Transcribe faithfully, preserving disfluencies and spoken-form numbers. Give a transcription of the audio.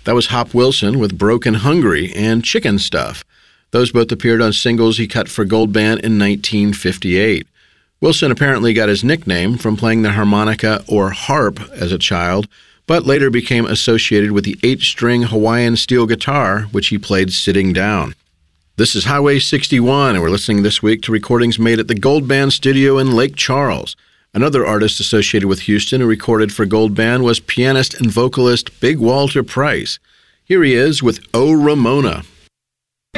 That was Hop Wilson with Broken Hungry and Chicken Stuff. Those both appeared on singles he cut for Gold Band in nineteen fifty-eight. Wilson apparently got his nickname from playing the harmonica or harp as a child, but later became associated with the eight-string Hawaiian steel guitar, which he played sitting down. This is Highway sixty-one, and we're listening this week to recordings made at the Gold Band studio in Lake Charles. Another artist associated with Houston who recorded for Gold Band was pianist and vocalist Big Walter Price. Here he is with Oh Ramona.